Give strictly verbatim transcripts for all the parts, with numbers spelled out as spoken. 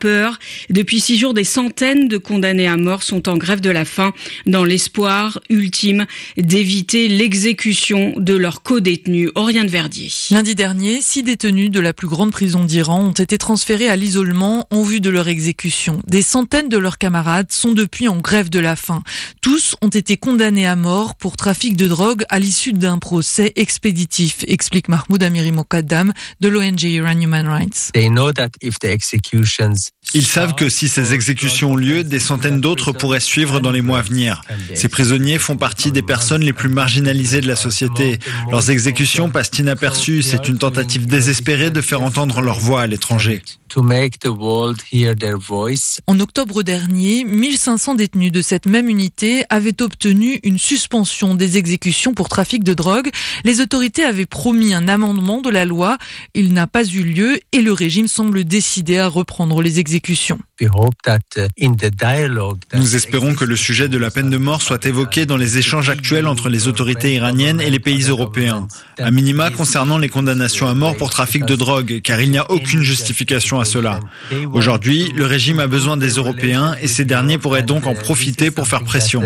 vapeur. Depuis six jours, des centaines de condamnés à mort sont en grève de la faim dans l'espoir ultime d'éviter l'exécution de leurs co-détenus. Oriane Verdier. Lundi dernier, six détenus de la plus grande prison d'Iran ont été transférés à l'isolement en vue de leur exécution. Des centaines de leurs camarades sont depuis en grève de la faim. Tous ont été condamnés à mort pour trafic de drogue à l'issue d'un procès expéditif, explique Mahmoud Amiri Mokaddam de l'O N G Iran Human Rights. Ils savent que si ces exécutions ont lieu, des centaines d'autres pourraient suivre dans les mois à venir. Ces prisonniers font partie des personnes les plus marginalisées de la société. Leurs exécutions passent inaperçues. C'est une tentative désespérée de faire entendre leur voix à l'étranger. En octobre dernier, mille cinq cents détenus de cette même unité avaient obtenu une suspension des exécutions pour trafic de drogue. Les autorités avaient promis un amendement de la loi. Il n'a pas eu lieu et le régime semble décidé à reprendre les exécutions. Nous espérons que le sujet de la peine de mort soit évoqué dans les échanges actuels entre les autorités iraniennes et les pays européens. À minima concernant les condamnations à mort pour trafic de drogue, car il n'y a aucune justification à cela. Aujourd'hui, le régime a besoin des Européens et ces derniers pourraient donc en profiter pour faire pression.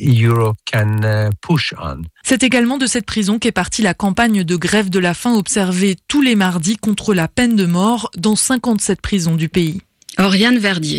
C'est également de cette prison qu'est partie la campagne de grève de la faim observée tous les mardis contre la peine de mort dans cinquante-sept prisons du pays. Oriane Verdier.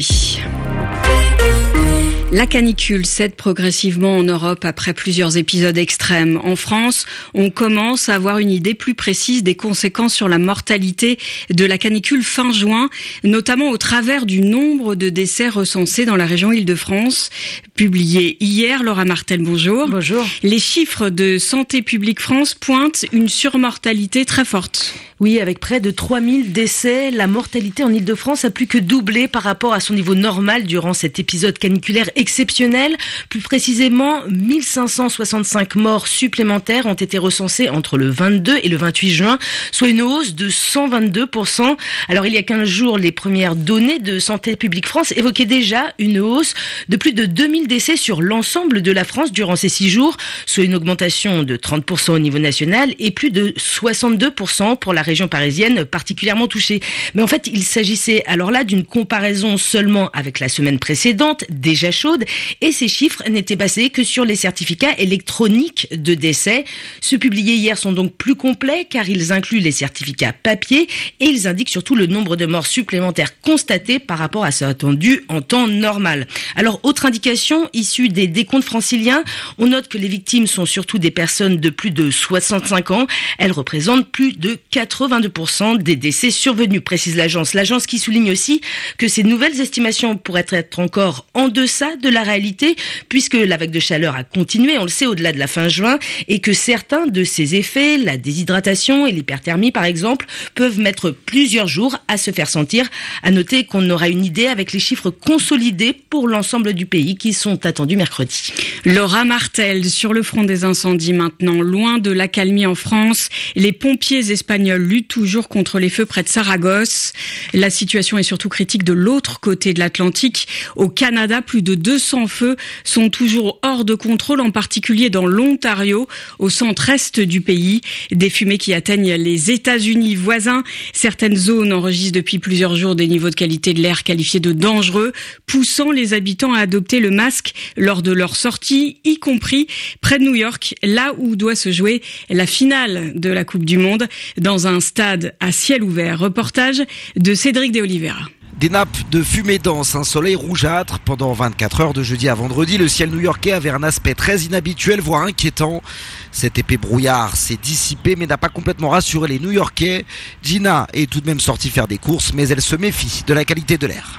La canicule cède progressivement en Europe après plusieurs épisodes extrêmes. En France, on commence à avoir une idée plus précise des conséquences sur la mortalité de la canicule fin juin, notamment au travers du nombre de décès recensés dans la région Île-de-France. Publié hier, Laura Martel, bonjour. Bonjour. Les chiffres de Santé publique France pointent une surmortalité très forte. Oui, avec près de trois mille décès, la mortalité en Île-de-France a plus que doublé par rapport à son niveau normal durant cet épisode caniculaire exceptionnel. Plus précisément, mille cinq cent soixante-cinq morts supplémentaires ont été recensés entre le vingt-deux et le vingt-huit juin, soit une hausse de cent vingt-deux pour cent. Alors, il y a quinze jours, les premières données de Santé publique France évoquaient déjà une hausse de plus de deux mille décès sur l'ensemble de la France durant ces six jours, soit une augmentation de trente pour cent au niveau national et plus de soixante-deux pour cent pour la région parisienne particulièrement touchée. Mais en fait, il s'agissait alors là d'une comparaison seulement avec la semaine précédente, déjà chaude, et ces chiffres n'étaient basés que sur les certificats électroniques de décès. Ceux publiés hier sont donc plus complets car ils incluent les certificats papier et ils indiquent surtout le nombre de morts supplémentaires constatés par rapport à ce attendu en temps normal. Alors, autre indication issue des décomptes franciliens, on note que les victimes sont surtout des personnes de plus de soixante-cinq ans. Elles représentent plus de quatre-vingt-deux pour cent des décès survenus, précise l'agence. L'agence qui souligne aussi que ces nouvelles estimations pourraient être encore en deçà de la réalité, puisque la vague de chaleur a continué, on le sait, au-delà de la fin juin, et que certains de ces effets, la déshydratation et l'hyperthermie par exemple, peuvent mettre plusieurs jours à se faire sentir. À noter qu'on aura une idée avec les chiffres consolidés pour l'ensemble du pays qui sont attendus mercredi. Laura Martel, sur le front des incendies maintenant, loin de l'accalmie en France, les pompiers espagnols luttent toujours contre les feux près de Saragosse. La situation est surtout critique de l'autre côté de l'Atlantique. Au Canada, plus de deux cents feux sont toujours hors de contrôle, en particulier dans l'Ontario, au centre-est du pays. Des fumées qui atteignent les États-Unis voisins. Certaines zones enregistrent depuis plusieurs jours des niveaux de qualité de l'air qualifiés de dangereux, poussant les habitants à adopter le masque lors de leur sortie, y compris près de New York, là où doit se jouer la finale de la Coupe du Monde, dans un stade à ciel ouvert. Reportage de Cédric de Oliveira. Des nappes de fumée dense, un soleil rougeâtre. Pendant vingt-quatre heures de jeudi à vendredi, le ciel new-yorkais avait un aspect très inhabituel, voire inquiétant. Cet épais brouillard s'est dissipé mais n'a pas complètement rassuré les New-Yorkais. Gina est tout de même sortie faire des courses, mais elle se méfie de la qualité de l'air.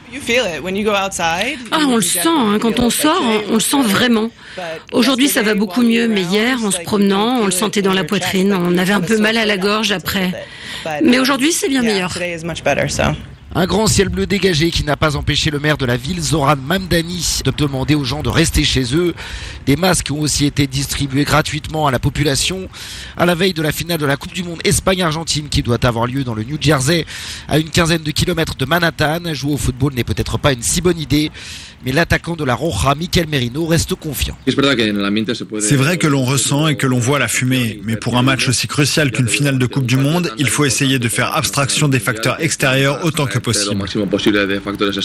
Ah, on le sent, hein. Quand on sort, on, on le sent vraiment. Aujourd'hui, ça va beaucoup mieux, mais hier, en se promenant, on le sentait dans la poitrine. On avait un peu mal à la gorge après. Mais aujourd'hui, c'est bien meilleur. Un grand ciel bleu dégagé qui n'a pas empêché le maire de la ville, Zoran Mamdani, de demander aux gens de rester chez eux. Des masques ont aussi été distribués gratuitement à la population à la veille de la finale de la Coupe du Monde Espagne-Argentine qui doit avoir lieu dans le New Jersey, à une quinzaine de kilomètres de Manhattan. Jouer au football n'est peut-être pas une si bonne idée, mais l'attaquant de la Roja, Mikel Merino, reste confiant. C'est vrai que l'on ressent et que l'on voit la fumée, mais pour un match aussi crucial qu'une finale de Coupe du Monde, il faut essayer de faire abstraction des facteurs extérieurs autant que possible.